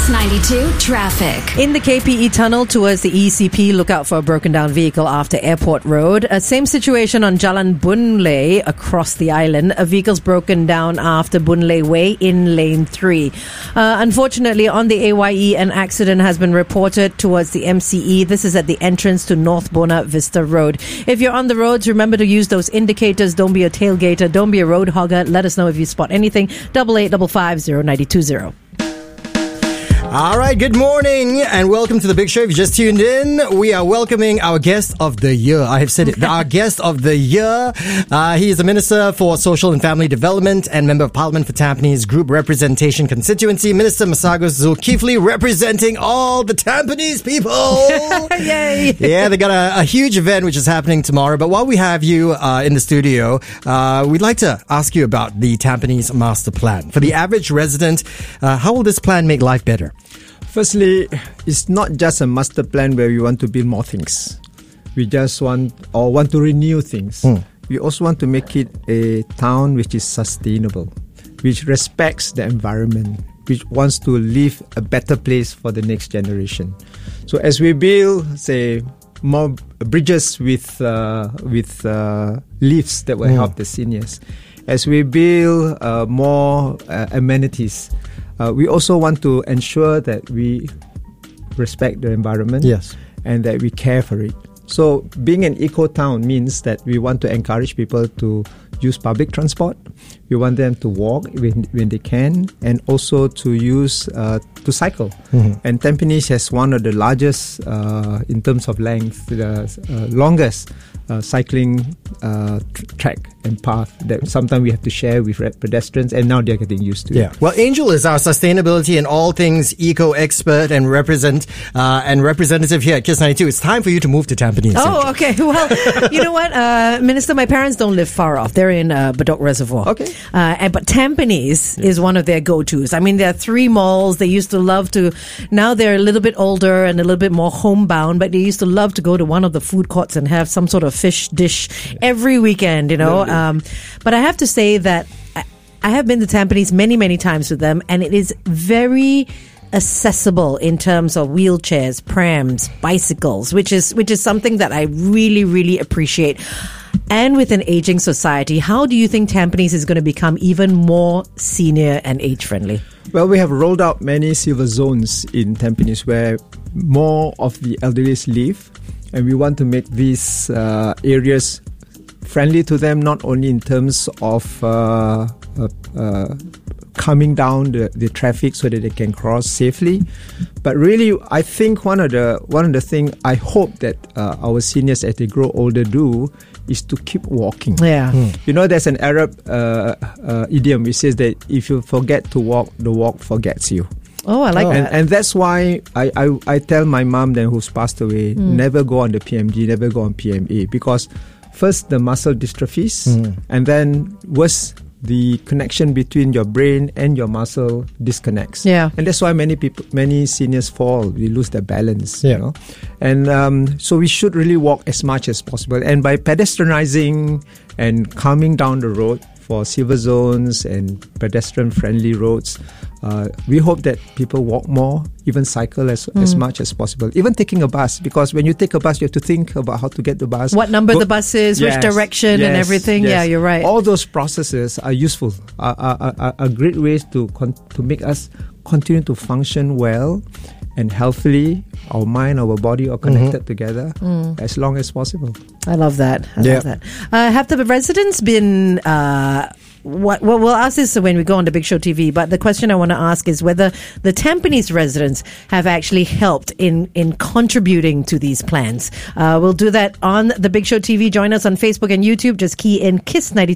Kiss 92 traffic. In the KPE tunnel towards the ECP, look out for a broken down vehicle after Airport Road. Same situation on Jalan Boon Lay across the island. A vehicle's broken down after Boon Lay Way in lane 3. Unfortunately, on the AYE, an accident has been reported towards the MCE. This is at the entrance to North Buona Vista Road. If you're on the roads, remember to use those indicators. Don't be a tailgater. Don't be a road hogger. Let us know if you spot anything. 8855509020. All right, good morning and welcome to The Big Show. If you just tuned in, we are welcoming our guest of the year. I have said it, our guest of the year. He is the Minister for Social and Family Development and Member of Parliament for Tampines Group Representation Constituency, Minister Masagos Zulkifli, representing all the Tampines people. Yay! Yeah, they got a huge event which is happening tomorrow. But while we have you in the studio, we'd like to ask you about the Tampines Master Plan. For the average resident, how will this plan make life better? Firstly, it's not just a master plan where we want to build more things. We just want to renew things. We also want to make it a town which is sustainable, which respects the environment, which wants to leave a better place for the next generation. So as we build, say, more bridges with lifts that will help the seniors, as we build more amenities, we also want to ensure that we respect the environment, and that we care for it. So being an eco-town means that we want to encourage people to use public transport. We want them to walk when they can, and also to use to cycle. And Tampines has one of the largest, in terms of length, the longest cycling track and path that sometimes we have to share with pedestrians, and now they're getting used to it. Well, Angel is our sustainability and all things eco expert and representative here at Kiss 92. It's time for you to move to Tampines. Oh, okay. Well, you know what, Minister, my parents don't live far off. They're in Bedok Reservoir. Okay. But Tampines is one of their go-tos. I mean, there are 3 malls. They used to love to, now they're a little bit older and a little bit more homebound, but they used to love to go to one of the food courts and have some sort of fish dish every weekend, you know. But I have to say that I have been to Tampines many, many times with them, and it is very accessible in terms of wheelchairs, prams, bicycles, which is something that I really, really appreciate. And with an aging society, how do you think Tampines is going to become even more senior and age-friendly? Well, we have rolled out many silver zones in Tampines where more of the elderly live, and we want to make these areas friendly to them, not only in terms of calming down the traffic so that they can cross safely, but really, I think one of the things I hope that our seniors, as they grow older, do is to keep walking. You know, there's an Arab idiom which says that if you forget to walk, the walk forgets you. Oh, I like that. And that's why I tell my mom then, who's passed away, never go on the PMG, never go on PMA, because first the muscle dystrophies, and then worse, the connection between your brain and your muscle disconnects. And that's why many seniors fall. We lose their balance. You know? And so we should really walk as much as possible. And by pedestrianizing and calming down the road for silver zones and pedestrian-friendly roads, we hope that people walk more, even cycle as much as possible. Even taking a bus, because when you take a bus, you have to think about how to get the bus. What number the bus is, which direction and everything. Yeah, you're right. All those processes are useful, are great ways to make us continue to function well and healthily. Our mind, our body are connected together as long as possible. I love that. I love that. Have the residents been... we'll ask this when we go on the Big Show TV, but the question I want to ask is whether the Tampines residents have actually helped in contributing to these plans. We'll do that on the Big Show TV. Join us on Facebook and YouTube. Just key in Kiss 92.